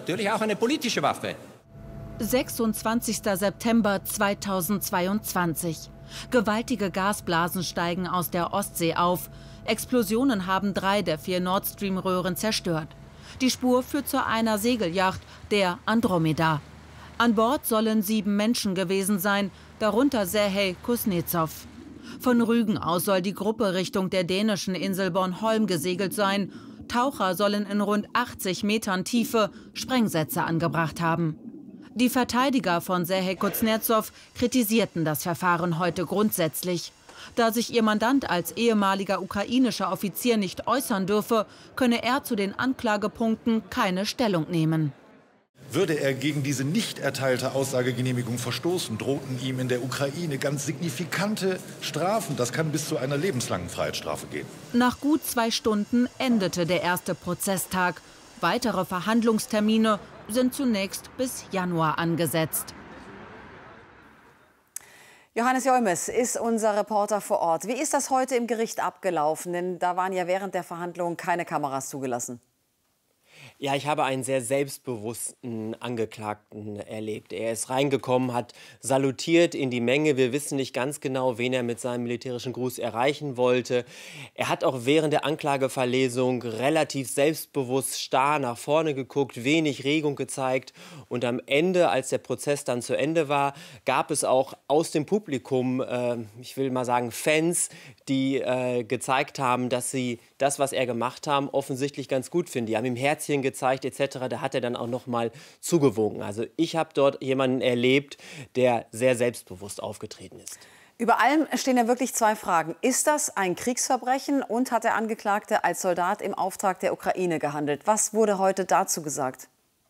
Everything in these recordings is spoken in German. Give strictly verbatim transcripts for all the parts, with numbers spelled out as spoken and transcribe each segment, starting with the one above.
natürlich auch eine politische Waffe. sechsundzwanzigster September zweitausendzweiundzwanzig. Gewaltige Gasblasen steigen aus der Ostsee auf. Explosionen haben drei der vier Nord Stream-Röhren zerstört. Die Spur führt zu einer Segelyacht, der Andromeda. An Bord sollen sieben Menschen gewesen sein, darunter Serhej Kuznetsov. Von Rügen aus soll die Gruppe Richtung der dänischen Insel Bornholm gesegelt sein. Taucher sollen in rund achtzig Metern Tiefe Sprengsätze angebracht haben. Die Verteidiger von Serhej Kuznetsov kritisierten das Verfahren heute grundsätzlich. Da sich ihr Mandant als ehemaliger ukrainischer Offizier nicht äußern dürfe, könne er zu den Anklagepunkten keine Stellung nehmen. Würde er gegen diese nicht erteilte Aussagegenehmigung verstoßen, drohten ihm in der Ukraine ganz signifikante Strafen. Das kann bis zu einer lebenslangen Freiheitsstrafe gehen. Nach gut zwei Stunden endete der erste Prozesstag. Weitere Verhandlungstermine sind zunächst bis Januar angesetzt. Johannes Joimes ist unser Reporter vor Ort. Wie ist das heute im Gericht abgelaufen? Denn da waren ja während der Verhandlungen keine Kameras zugelassen. Ja, ich habe einen sehr selbstbewussten Angeklagten erlebt. Er ist reingekommen, hat salutiert in die Menge. Wir wissen nicht ganz genau, wen er mit seinem militärischen Gruß erreichen wollte. Er hat auch während der Anklageverlesung relativ selbstbewusst starr nach vorne geguckt, wenig Regung gezeigt. Und am Ende, als der Prozess dann zu Ende war, gab es auch aus dem Publikum, äh, ich will mal sagen Fans, die äh, gezeigt haben, dass sie das, was er gemacht haben, offensichtlich ganz gut finden. Die haben ihm Herzchen gezeigt et cetera. Da hat er dann auch noch mal zugewogen. Also ich habe dort jemanden erlebt, der sehr selbstbewusst aufgetreten ist. Über allem stehen ja wirklich zwei Fragen. Ist das ein Kriegsverbrechen und hat der Angeklagte als Soldat im Auftrag der Ukraine gehandelt? Was wurde heute dazu gesagt?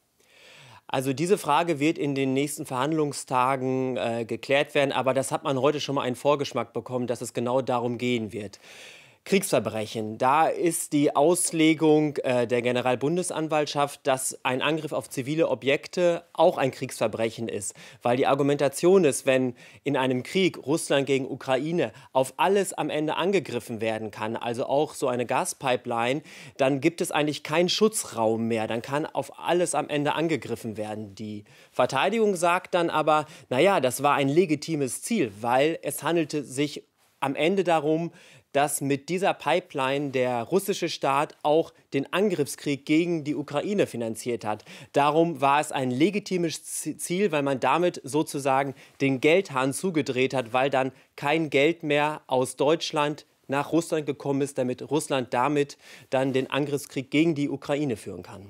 Also diese Frage wird in den nächsten Verhandlungstagen äh, geklärt werden. Aber das hat man heute schon mal einen Vorgeschmack bekommen, dass es genau darum gehen wird. Kriegsverbrechen. Da ist die Auslegung äh, der Generalbundesanwaltschaft, dass ein Angriff auf zivile Objekte auch ein Kriegsverbrechen ist. Weil die Argumentation ist, wenn in einem Krieg Russland gegen Ukraine auf alles am Ende angegriffen werden kann, also auch so eine Gaspipeline, dann gibt es eigentlich keinen Schutzraum mehr. Dann kann auf alles am Ende angegriffen werden. Die Verteidigung sagt dann aber, naja, das war ein legitimes Ziel, weil es handelte sich am Ende darum, dass mit dieser Pipeline der russische Staat auch den Angriffskrieg gegen die Ukraine finanziert hat. Darum war es ein legitimes Ziel, weil man damit sozusagen den Geldhahn zugedreht hat, weil dann kein Geld mehr aus Deutschland nach Russland gekommen ist, damit Russland damit dann den Angriffskrieg gegen die Ukraine führen kann.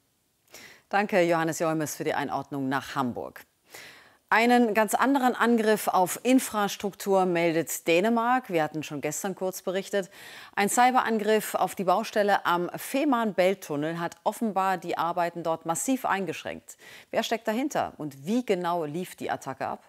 Danke, Johannes Joimes, für die Einordnung nach Hamburg. Einen ganz anderen Angriff auf Infrastruktur meldet Dänemark. Wir hatten schon gestern kurz berichtet. Ein Cyberangriff auf die Baustelle am Fehmarn-Belt-Tunnel hat offenbar die Arbeiten dort massiv eingeschränkt. Wer steckt dahinter und wie genau lief die Attacke ab?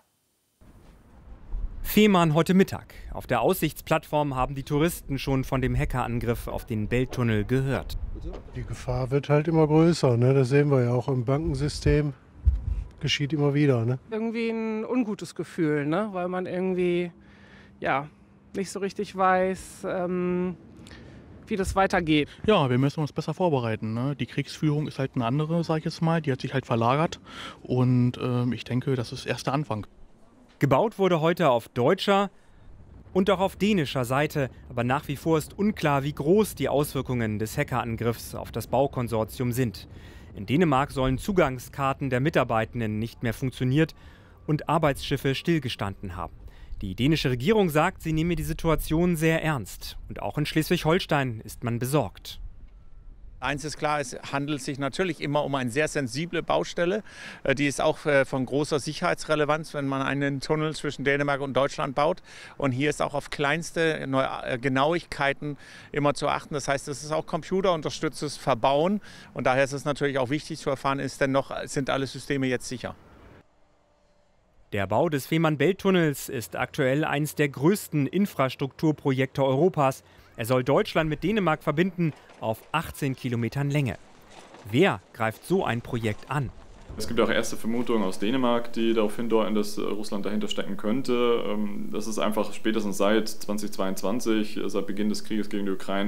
Fehmarn heute Mittag. Auf der Aussichtsplattform haben die Touristen schon von dem Hackerangriff auf den Belt-Tunnel gehört. Die Gefahr wird halt immer größer, ne? Das sehen wir ja auch im Bankensystem. Geschieht immer wieder, ne? Irgendwie ein ungutes Gefühl, ne? Weil man irgendwie ja, nicht so richtig weiß, ähm, wie das weitergeht. Ja, wir müssen uns besser vorbereiten, ne? Die Kriegsführung ist halt eine andere, sage ich jetzt mal. Die hat sich halt verlagert und äh, ich denke, das ist erst der Anfang. Gebaut wurde heute auf deutscher und auch auf dänischer Seite. Aber nach wie vor ist unklar, wie groß die Auswirkungen des Hackerangriffs auf das Baukonsortium sind. In Dänemark sollen Zugangskarten der Mitarbeitenden nicht mehr funktioniert und Arbeitsschiffe stillgestanden haben. Die dänische Regierung sagt, sie nehme die Situation sehr ernst. Und auch in Schleswig-Holstein ist man besorgt. Eins ist klar, es handelt sich natürlich immer um eine sehr sensible Baustelle. Die ist auch von großer Sicherheitsrelevanz, wenn man einen Tunnel zwischen Dänemark und Deutschland baut. Und hier ist auch auf kleinste Genauigkeiten immer zu achten. Das heißt, es ist auch computerunterstütztes Verbauen. Und daher ist es natürlich auch wichtig zu erfahren, ist denn noch, sind alle Systeme jetzt sicher? Der Bau des Fehmarn-Belt-Tunnels ist aktuell eines der größten Infrastrukturprojekte Europas. Er soll Deutschland mit Dänemark verbinden auf achtzehn Kilometern Länge. Wer greift so ein Projekt an? Es gibt auch erste Vermutungen aus Dänemark, die darauf hindeuten, dass Russland dahinter stecken könnte. Das ist einfach spätestens seit zweitausendzweiundzwanzig, seit Beginn des Krieges gegen die Ukraine,